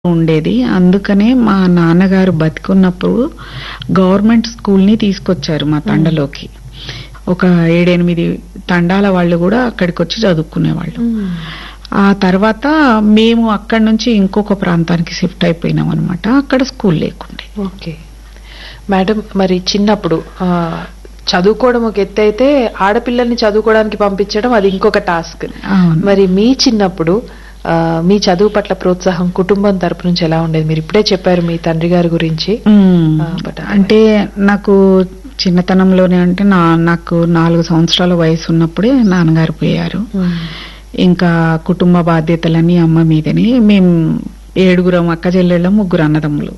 ఉండేది. అందుకనే మా నాన్నగారు బతికున్నప్పుడు గవర్నమెంట్ స్కూల్ని తీసుకొచ్చారు మా తండలోకి. ఒక 7-8 తండాల వాళ్ళు కూడా అక్కడికి వచ్చి చదువుకునేవాళ్ళు. ఆ తర్వాత మేము అక్కడి నుంచి ఇంకొక ప్రాంతానికి షిఫ్ట్ అయిపోయినాం అనమాట. అక్కడ స్కూల్ లేకుండే. ఓకే మేడం, మరి చిన్నప్పుడు చదువుకోవడం ఒక ఎత్తు అయితే ఆడపిల్లల్ని చదువుకోవడానికి పంపించడం అది ఇంకొక టాస్క్. మరి మీ చిన్నప్పుడు మీ చదువు పట్ల ప్రోత్సాహం కుటుంబం తరపు నుంచి ఎలా ఉండేది? మీరు ఇప్పుడే చెప్పారు మీ తండ్రి గారి గురించి. అంటే నాకు చిన్నతనంలోనే అంటే నాకు 4 సంవత్సరాల వయసు ఉన్నప్పుడే నాన్నగారు పోయారు. ఇంకా కుటుంబ బాధ్యతలన్నీ అమ్మ మీదనే. మేము 7 అక్క చెల్లెళ్ళం, 3 అన్నదమ్ములు.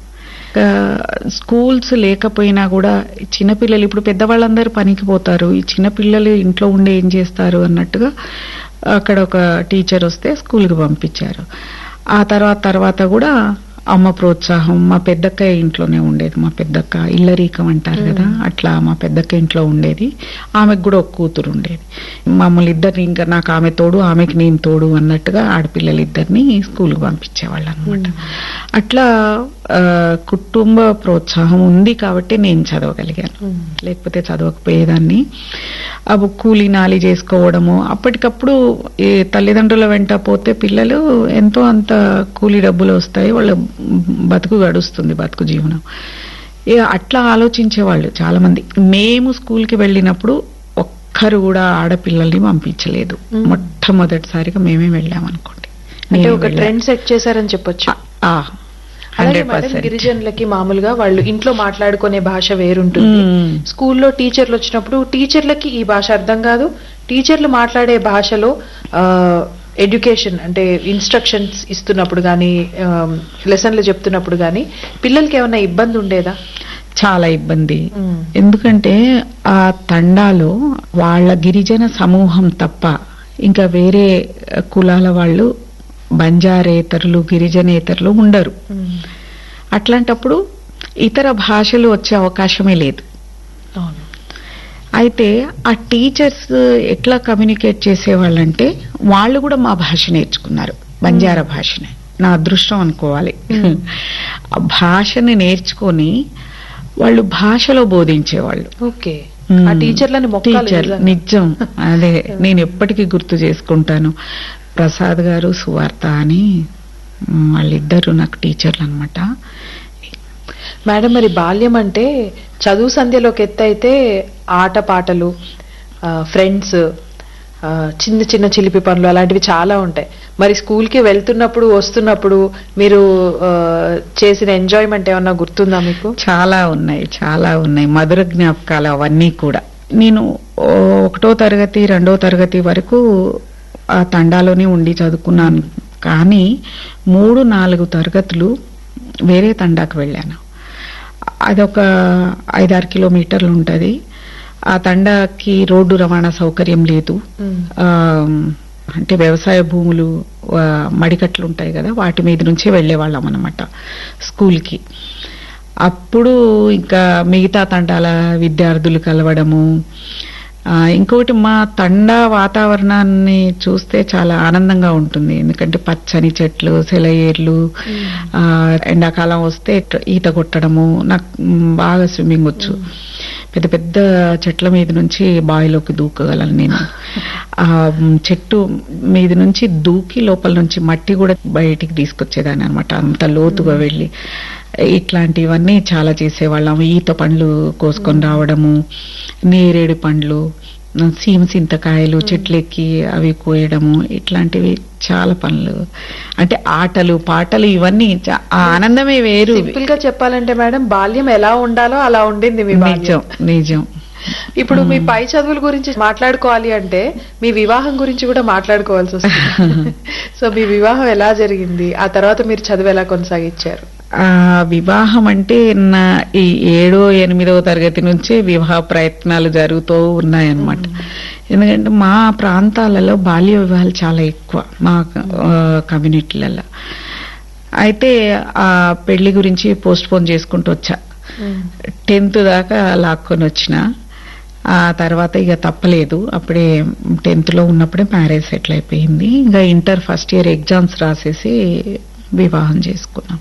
స్కూల్స్ లేకపోయినా కూడా చిన్నపిల్లలు ఇప్పుడు పెద్దవాళ్ళందరూ పనికి పోతారు, ఈ చిన్నపిల్లలు ఇంట్లో ఉండి ఏం చేస్తారు అన్నట్టుగా అక్కడ ఒక టీచర్ వస్తే స్కూల్కి పంపించారు. ఆ తర్వాత కూడా అమ్మ ప్రోత్సాహం. మా పెద్దక్క ఇంట్లోనే ఉండేది. మా పెద్దక్క ఇల్లరీకం అంటారు కదా, అట్లా మా పెద్దక్క ఇంట్లో ఉండేది. ఆమెకు కూడా ఒక కూతురు ఉండేది. మమ్మల్ని ఇద్దరిని, ఇంకా నాకు ఆమె తోడు ఆమెకి నేను తోడు అన్నట్టుగా ఆడపిల్లలిద్దరిని స్కూల్కి పంపించేవాళ్ళు అనమాట. అట్లా కుటుంబ ప్రోత్సాహం ఉంది కాబట్టి నేను చదవగలిగాను, లేకపోతే చదవకపోయేదాన్ని. అవి కూలీ నాలి చేసుకోవడము, అప్పటికప్పుడు ఈ తల్లిదండ్రుల వెంట పోతే పిల్లలు ఎంతో అంత కూలీ డబ్బులు వస్తాయి, వాళ్ళ బతుకు గడుస్తుంది, బతుకు జీవనం. అట్లా ఆలోచించేవాళ్ళు చాలా మంది. మేము స్కూల్కి వెళ్ళినప్పుడు ఒక్కరు కూడా ఆడపిల్లల్ని పంపించలేదు. మొట్టమొదటిసారిగా మేమే వెళ్ళామనుకోండి. అంటే ఒక ట్రెండ్ సెట్ చేశారని చెప్పొచ్చు. గిరిజనులకి మామూలుగా వాళ్ళు ఇంట్లో మాట్లాడుకునే భాష వేరుంటుంది. స్కూల్లో టీచర్లు వచ్చినప్పుడు టీచర్లకి ఈ భాష అర్థం కాదు. టీచర్లు మాట్లాడే భాషలో ఎడ్యుకేషన్ అంటే ఇన్స్ట్రక్షన్స్ ఇస్తున్నప్పుడు గానీ, లెసన్లు చెప్తున్నప్పుడు గానీ పిల్లలకి ఏమైనా ఇబ్బంది ఉండేదా? చాలా ఇబ్బంది. ఎందుకంటే ఆ తండాలో వాళ్ళ గిరిజన సమూహం తప్ప ఇంకా వేరే కులాల వాళ్ళు, బంజారేతరులు, గిరిజనేతరులు ఉండరు. అట్లాంటప్పుడు ఇతర భాషలు వచ్చే అవకాశమే లేదు. అయితే ఆ టీచర్స్ ఎట్లా కమ్యూనికేట్ చేసేవాళ్ళంటే వాళ్ళు కూడా మా భాష నేర్చుకున్నారు, బంజారా భాషని. నా అదృష్టం అనుకోవాలి. ఆ భాషని నేర్చుకొని వాళ్ళు భాషలో బోధించేవాళ్ళు. ఓకే, టీచర్ నిజం. అదే నేను ఎప్పటికీ గుర్తు చేసుకుంటాను. ప్రసాద్ గారు, సువార్త అని వాళ్ళిద్దరు నాకు టీచర్లు అనమాట. మేడం, మరి బాల్యం అంటే చదువు సంధ్యలోకి ఎత్తైతే ఆట పాటలు, ఫ్రెండ్స్, చిన్న చిన్న చిలిపి పనులు అలాంటివి చాలా ఉంటాయి. మరి స్కూల్కి వెళ్తున్నప్పుడు వస్తున్నప్పుడు మీరు చేసిన ఎంజాయ్మెంట్ ఏమన్నా గుర్తుందా మీకు? చాలా ఉన్నాయి మధుర జ్ఞాపకాలు అవన్నీ కూడా. నేను 1వ తరగతి 2వ తరగతి వరకు ఆ తండాలోనే ఉండి చదువుకున్నాను. కానీ 3-4 తరగతులు వేరే తండాకు వెళ్ళాను. అదొక 5-6 కిలోమీటర్లు ఉంటుంది. ఆ తండాకి రోడ్డు రవాణా సౌకర్యం లేదు. అంటే వ్యవసాయ భూములు, మడికట్లు ఉంటాయి కదా, వాటి మీద నుంచే వెళ్లేవాళ్ళం అనమాట స్కూల్కి. అప్పుడు ఇంకా మిగతా తండాల విద్యార్థులు కలవడము. ఇంకొకటి, మా తండా వాతావరణాన్ని చూస్తే చాలా ఆనందంగా ఉంటుంది. ఎందుకంటే పచ్చని చెట్లు, సెలయేర్లు, ఎండాకాలం వస్తే ఈత కొట్టడము. నాకు బాగా స్విమ్మింగ్ వచ్చు. పెద్ద పెద్ద చెట్ల మీద నుంచి బావిలోకి దూకగలను నేను. ఆ చెట్టు మీద నుంచి దూకి లోపల నుంచి మట్టి కూడా బయటికి తీసుకొచ్చేదాన్ని అనమాట, అంత లోతుగా వెళ్ళి. ఇట్లాంటివన్నీ చాలా చేసేవాళ్ళం. ఈత పండ్లు కోసుకొని రావడము, నేరేడు పండ్లు, సింతకాయలు చెట్లెక్కి అవి కోయడము, ఇట్లాంటివి చాలా పనులు. అంటే ఆటలు పాటలు ఇవన్నీ ఆ ఆనందమే వేరు. సింపుల్ గా చెప్పాలంటే మేడం, బాల్యం ఎలా ఉండాలో అలా ఉండింది మీ బాల్యం. నిజం. ఇప్పుడు మీ పై చదువుల గురించి మాట్లాడుకోవాలి అంటే మీ వివాహం గురించి కూడా మాట్లాడుకోవాల్సి వస్తుంది. సో మీ వివాహం ఎలా జరిగింది? ఆ తర్వాత మీరు చదువు ఎలా కొనసాగించారు? వివాహం అంటే నా ఈ 7వ-8వ తరగతి నుంచే వివాహ ప్రయత్నాలు జరుగుతూ ఉన్నాయన్నమాట. ఎందుకంటే మా ప్రాంతాలలో బాల్య వివాహాలు చాలా ఎక్కువ, మా కమ్యూనిటీలలో. అయితే ఆ పెళ్లి గురించి పోస్ట్ పోన్ చేసుకుంటూ వచ్చా. 10th దాకా లాక్కొని వచ్చిన. ఆ తర్వాత ఇక తప్పలేదు. అప్పుడే 10th లో ఉన్నప్పుడే మ్యారేజ్ సెటిల్ అయిపోయింది. ఇంకా ఇంటర్ ఫస్ట్ ఇయర్ ఎగ్జామ్స్ రాసేసి వివాహం చేసుకున్నాం.